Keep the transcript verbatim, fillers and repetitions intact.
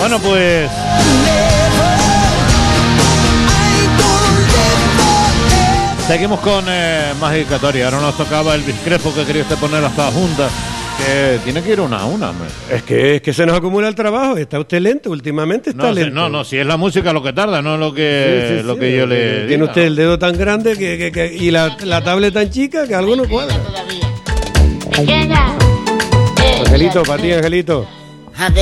Bueno, pues... seguimos con eh, más dedicatoria. Ahora nos tocaba el Crespo, que quería usted poner hasta junta. Que tiene que ir una a una, hombre. Es que, es que se nos acumula el trabajo. Está usted lento, últimamente está no, lento. Si, no, no, si es la música lo que tarda, no lo que, sí, sí, lo sí, que yo le Tiene diga, usted ¿no? el dedo tan grande que, que, que, y la, la tablet tan chica que algo no cuadra. Angelito, para ti, Angelito.